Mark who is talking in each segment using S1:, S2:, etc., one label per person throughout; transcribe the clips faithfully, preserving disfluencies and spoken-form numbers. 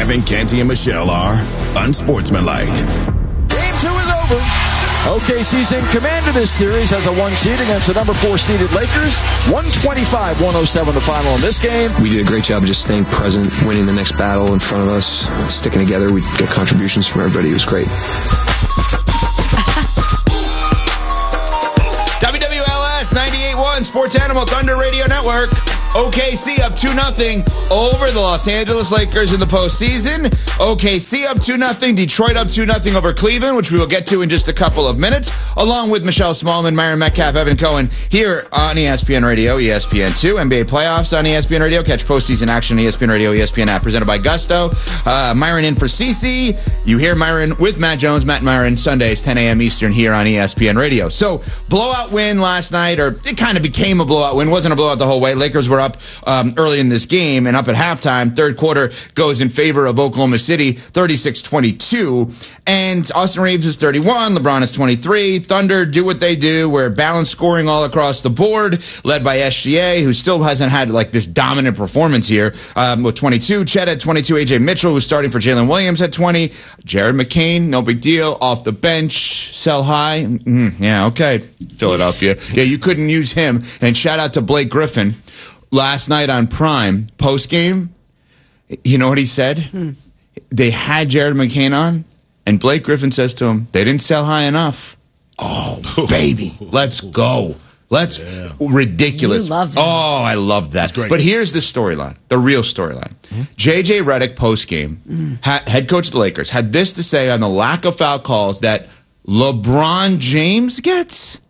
S1: Evan, Canty, and Michelle are unsportsmanlike.
S2: Game two is over. O K C's in command of this series as a one seed against the number four seeded Lakers. one twenty-five one oh seven the final in this game.
S3: We did a great job of just staying present, winning the next battle in front of us, sticking together. We got contributions from everybody. It was great.
S4: W W L S ninety-eight point one Sports Animal Thunder Radio Network. O K C up two nothing over the Los Angeles Lakers in the postseason. O K C up two nothing. Detroit up two nothing over Cleveland, which we will get to in just a couple of minutes, along with Michelle Smallman, Myron Metcalf, Evan Cohen here on E S P N Radio, E S P N two. N B A playoffs on E S P N Radio. Catch postseason action on E S P N Radio, E S P N app, presented by Gusto. Uh, Myron in for Cece. You hear Myron with Matt Jones. Matt and Myron, Sundays, ten a.m. Eastern here on E S P N Radio. So, blowout win last night, or it kind of became a blowout win. Wasn't a blowout the whole way. Lakers were up um, early in this game and up at halftime. Third quarter goes in favor of Oklahoma City, thirty-six twenty-two. And Austin Reeves is thirty-one. LeBron is twenty-three. Thunder do what they do. We're balanced scoring all across the board, led by S G A, who still hasn't had like this dominant performance here um, with twenty-two. Chet at twenty-two. A J Mitchell, who's starting for Jalen Williams, at twenty. Jared McCain, no big deal, off the bench. Sell high. Mm, yeah, okay. Philadelphia. Yeah, you couldn't use him. And shout out to Blake Griffin. Last night on Prime, post-game, you know what he said? Hmm. They had Jared McCain on, and Blake Griffin says to him, they didn't sell high enough. Oh, baby, let's go. Let's yeah. ridiculous.
S5: You love that.
S4: Oh, I loved that. But here's the storyline, the real storyline. Mm-hmm. J J Redick post-game, mm. ha- head coach of the Lakers, had this to say on the lack of foul calls that LeBron James gets.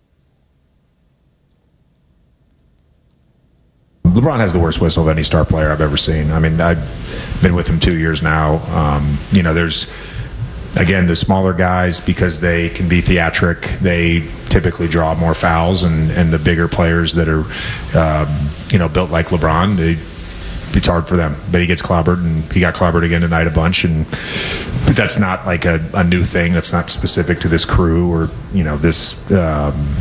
S6: LeBron has the worst whistle of any star player I've ever seen. I mean, I've been with him two years now. Um, you know, there's, again, the smaller guys, because they can be theatric, they typically draw more fouls, and, and the bigger players that are, um, you know, built like LeBron, they, it's hard for them. But he gets clobbered, and he got clobbered again tonight a bunch. And but that's not like a, a new thing. That's not specific to this crew or, you know, this um,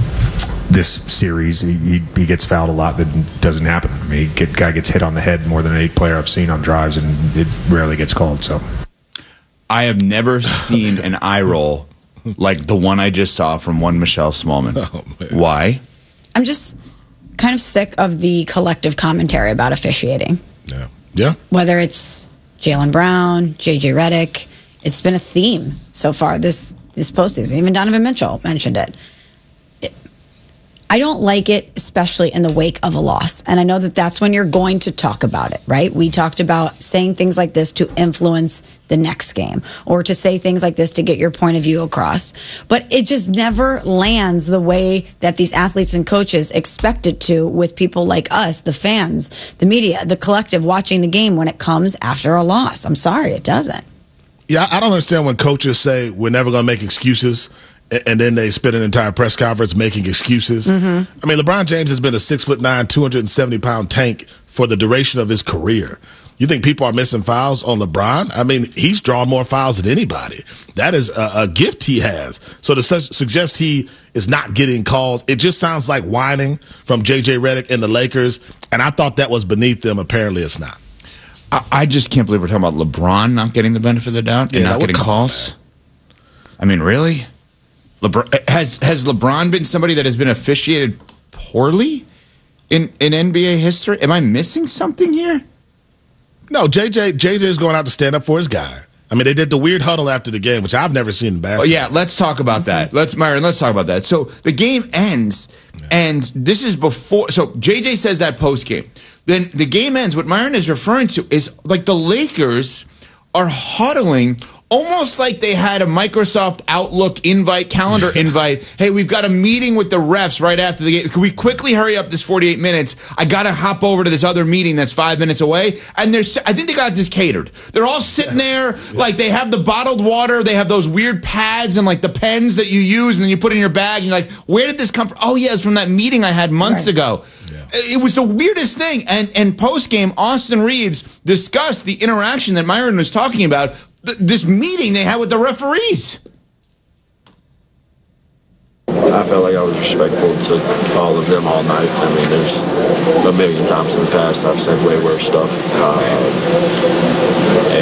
S6: this series. He, he, he gets fouled a lot that doesn't happen. I mean, the guy gets hit on the head more than any player I've seen on drives, and it rarely gets called. So
S4: I have never seen an eye roll like the one I just saw from one Michelle Smallman. Oh, why?
S5: I'm just kind of sick of the collective commentary about officiating.
S7: Yeah. Yeah.
S5: Whether it's Jaylen Brown, J J Redick, it's been a theme so far this this postseason. Even Donovan Mitchell mentioned it. it. I don't like it, especially in the wake of a loss. And I know that that's when you're going to talk about it, right? We talked about saying things like this to influence the next game, or to say things like this to get your point of view across. But it just never lands the way that these athletes and coaches expect it to, with people like us, the fans, the media, the collective watching the game, when it comes after a loss. I'm sorry, it doesn't.
S7: Yeah, I don't understand when coaches say we're never going to make excuses, and then they spend an entire press conference making excuses. Mm-hmm. I mean, LeBron James has been a six foot nine, two hundred seventy pound tank for the duration of his career. You think people are missing fouls on LeBron? I mean, he's drawn more fouls than anybody. That is a, a gift he has. So to su- suggest he is not getting calls, it just sounds like whining from J J Redick and the Lakers, and I thought that was beneath them. Apparently it's not.
S4: I, I just can't believe we're talking about LeBron not getting the benefit of the doubt and
S7: yeah,
S4: not getting calls. I mean, really? LeBron, has has LeBron been somebody that has been officiated poorly in, in N B A history? Am I missing something here?
S7: No, J J J J is going out to stand up for his guy. I mean, they did the weird huddle after the game, which I've never seen in basketball.
S4: Oh, yeah, let's talk about that. Let's, Myron, let's talk about that. So the game ends, yeah. and this is before. So J J says that post game. Then the game ends. What Myron is referring to is like the Lakers are huddling, almost like they had a Microsoft Outlook invite, calendar invite. Hey, we've got a meeting with the refs right after the game. Can we quickly hurry up this forty-eight minutes? I got to hop over to this other meeting that's five minutes away. And there's, I think they got this catered. They're all sitting there like they have the bottled water. They have those weird pads and like the pens that you use and then you put in your bag. And you're like, where did this come from? Oh, yeah, it's from that meeting I had months right. ago. Yeah. It was the weirdest thing. And, and post-game, Austin Reeves discussed the interaction that Myron was talking about, th- this meeting they had with the referees.
S8: I felt like I was respectful to all of them all night. I mean, there's a million times in the past I've said way worse stuff. Uh,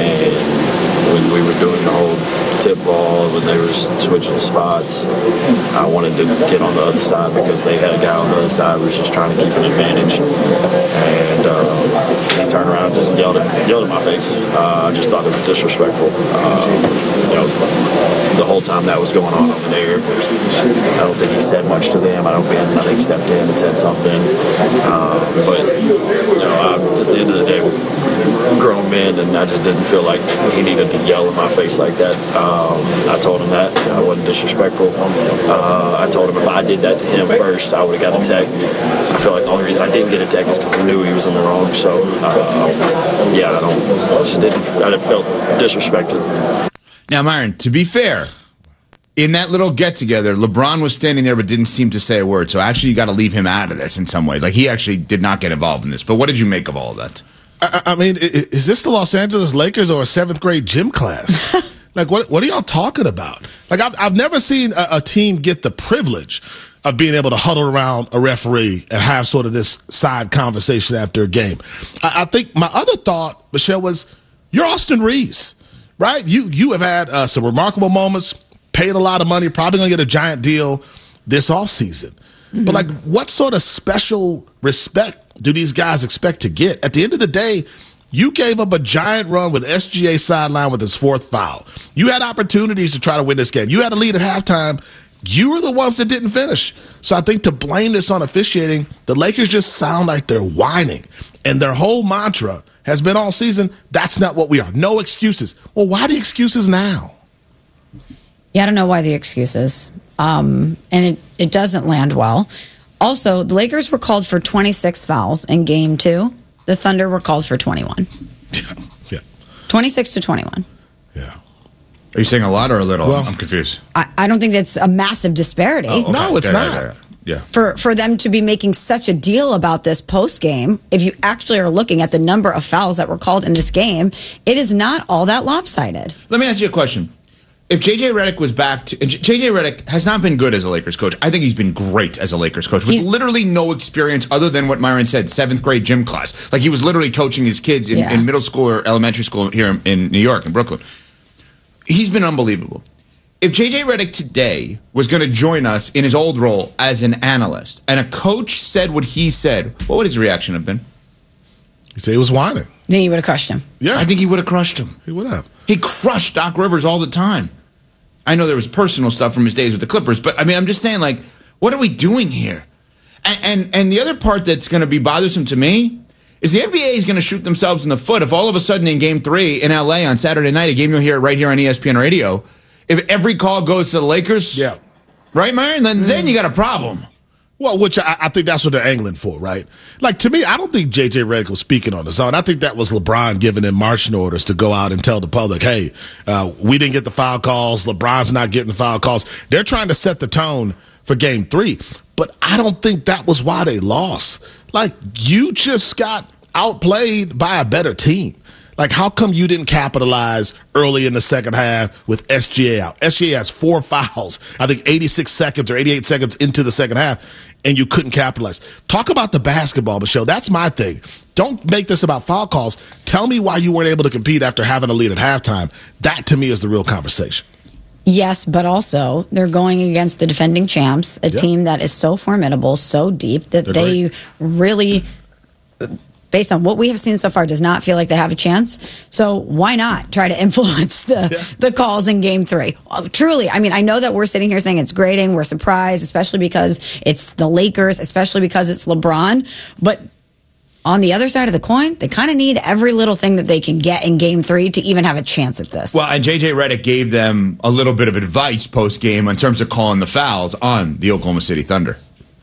S8: when we were doing the whole tip ball, when they were switching spots, I wanted to get on the other side because they had a guy on the other side who was just trying to keep an advantage. And um, he turned around and just yelled at, yelled at my face. Uh, I just thought it was disrespectful. Um, you know, the whole time that was going on over there, I don't think he said much to them. I don't think I think he stepped in and said something. Um, but you know, I, at the end of the day, we're grown men, and I just didn't feel like he needed to yell in my face like that. Um, I told him that. I wasn't disrespectful. Uh, I told him if I did that to him first, I would have got a tech. I feel like the only reason I didn't get a tech is because he knew he was in the wrong. So, uh, yeah, I don't. I just didn't. I didn't felt disrespected.
S4: Now, Myron, to be fair, in that little get-together, LeBron was standing there but didn't seem to say a word. So actually, you got to leave him out of this in some ways. Like, he actually did not get involved in this. But what did you make of all of that?
S7: I, I mean, is this the Los Angeles Lakers or a seventh grade gym class? Like, what what are y'all talking about? Like, I've, I've never seen a, a team get the privilege of being able to huddle around a referee and have sort of this side conversation after a game. I, I think my other thought, Michelle, was you're Austin Reeves, right? You, you have had uh, some remarkable moments, paid a lot of money, probably going to get a giant deal this offseason. Mm-hmm. But, like, what sort of special respect do these guys expect to get? At the end of the day, you gave up a giant run with S G A sideline with his fourth foul. You had opportunities to try to win this game. You had a lead at halftime. You were the ones that didn't finish. So I think to blame this on officiating, the Lakers just sound like they're whining. And their whole mantra has been all season, that's not what we are. No excuses. Well, why the excuses now?
S5: Yeah, I don't know why the excuses. Um, and it, it doesn't land well. Also, the Lakers were called for twenty-six fouls in game two. The Thunder were called for twenty-one.
S7: Yeah. yeah.
S5: twenty-six to twenty-one.
S7: Yeah.
S4: Are you saying a lot or a little?
S7: Well,
S4: I'm confused.
S5: I, I don't think that's a massive disparity.
S4: Oh, okay.
S7: No, it's
S4: yeah,
S7: not.
S4: Yeah, yeah, yeah.
S5: For for them to be making such a deal about this post game, if you actually are looking at the number of fouls that were called in this game, it is not all that lopsided.
S4: Let me ask you a question. If J J Redick was back to... J J Redick has not been good as a Lakers coach. I think he's been great as a Lakers coach with
S5: He's,
S4: literally no experience other than what Myron said, seventh grade gym class. Like he was literally coaching his kids in,
S5: yeah.
S4: in middle school or elementary school here in, in New York, in Brooklyn. He's been unbelievable. If J J Redick today was going to join us in his old role as an analyst and a coach said what he said, what would his reaction have been?
S7: You say he was whining.
S5: Then you would have crushed him.
S7: Yeah.
S4: I think he would have crushed him.
S7: He would have.
S4: He crushed Doc Rivers all the time. I know there was personal stuff from his days with the Clippers, but I mean, I'm just saying, like, what are we doing here? And and, and the other part that's going to be bothersome to me is the N B A is going to shoot themselves in the foot if all of a sudden in Game Three in L A on Saturday night, a game you'll hear right here on E S P N Radio, if every call goes to the Lakers,
S7: yeah,
S4: right, Myron, then mm. then you got a problem.
S7: Well, which I, I think that's what they're angling for, right? Like, to me, I don't think J J Redick was speaking on his own. I think that was LeBron giving him marching orders to go out and tell the public, hey, uh, we didn't get the foul calls. LeBron's not getting the foul calls. They're trying to set the tone for game three. But I don't think that was why they lost. Like, you just got outplayed by a better team. Like, how come you didn't capitalize early in the second half with S G A out? S G A has four fouls, I think eighty-six seconds or eighty-eight seconds into the second half, and you couldn't capitalize. Talk about the basketball, Michelle. That's my thing. Don't make this about foul calls. Tell me why you weren't able to compete after having a lead at halftime. That, to me, is the real conversation.
S5: Yes, but also they're going against the defending champs, a
S7: yeah.
S5: team that is so formidable, so deep, that
S7: they're
S5: they
S7: great. really...
S5: based on what we have seen so far, does not feel like they have a chance. So why not try to influence the, yeah. the calls in game three? Uh, truly, I mean, I know that we're sitting here saying it's grading, we're surprised, especially because it's the Lakers, especially because it's LeBron. But on the other side of the coin, they kind of need every little thing that they can get in game three to even have a chance at this.
S4: Well, and J J Redick gave them a little bit of advice post-game in terms of calling the fouls on the Oklahoma City Thunder.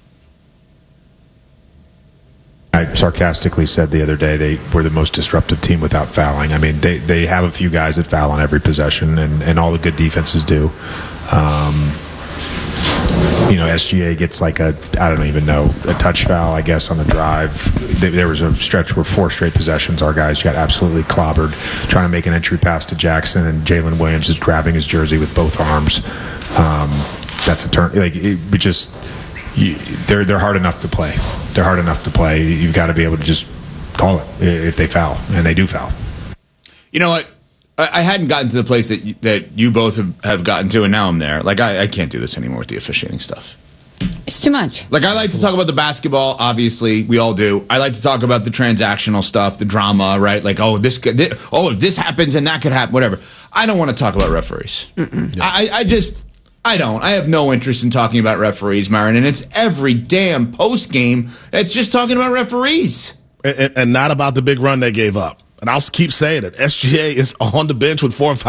S6: I sarcastically said the other day they were the most disruptive team without fouling. I mean, they, they have a few guys that foul on every possession, and, and all the good defenses do. Um, you know, S G A gets like a, I don't even know, a touch foul, I guess, on the drive. There was a stretch where four straight possessions, our guys got absolutely clobbered trying to make an entry pass to Jackson, and Jalen Williams is grabbing his jersey with both arms. Um, that's a turn. Like, it, we just... You, they're they're hard enough to play. They're hard enough to play. You've got to be able to just call it if they foul, and they do foul.
S4: You know what? I, I hadn't gotten to the place that you, that you both have, have gotten to, and now I'm there. Like, I, I can't do this anymore with the officiating stuff.
S5: It's too much.
S4: Like, I like to talk about the basketball, obviously. We all do. I like to talk about the transactional stuff, the drama, right? Like, oh, this, could, this oh, if this happens and that could happen, whatever. I don't want to talk about referees. Yeah. I, I just, I don't. I have no interest in talking about referees, Myron. And it's every damn post game that's just talking about referees.
S7: And, and not about the big run they gave up. And I'll keep saying it. S G A is on the bench with four and five.